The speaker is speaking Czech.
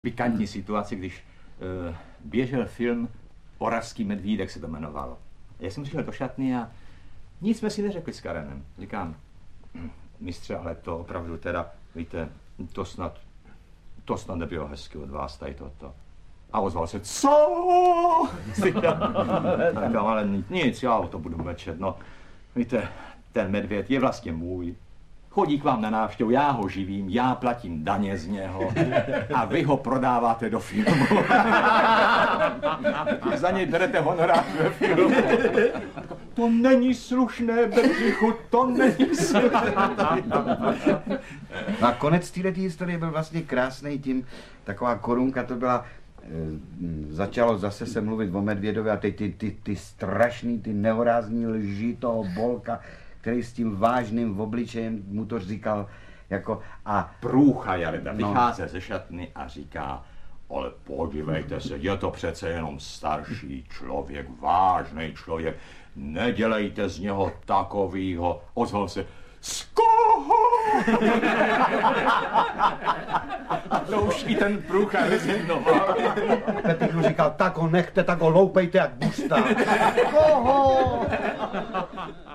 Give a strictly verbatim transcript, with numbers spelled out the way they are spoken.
pikantní situaci, když uh, běžel film Oravský medvídek se to jmenovalo. Já jsem přišel do šatny a nic jsme si neřekli s Karenem. Říkám, mistře, ale to opravdu teda, víte, to snad, to snad nebylo hezky od vás tady toto. A ozval se, co? Říkám, ale nic, já o to budu mlčet, no. Víte, ten medvěd je vlastně můj. Chodí k vám na návštěvu, já ho živím, já platím daně z něho a vy ho prodáváte do filmu. Za něj berete honorář ve filmu. To není slušné, Bedřichu, to není slušné. No a konec této historie byl vlastně krásný tím, taková korunka to byla, e, začalo zase se mluvit o medvědovi a teď ty, ty, ty strašný, ty nehorázní lži toho Bolka, který s tím vážným obličejem mu to říkal jako a... Průcha Jarda vychází no. ze šatny a říká, ale podívejte se, je to přece jenom starší člověk, vážný člověk, nedělejte z něho takovýho. Ozval se, z koho? A to už i ten průcha rezignoval. Petr mu říkal, tak ho nechte, tak ho loupejte jak busta. Koho?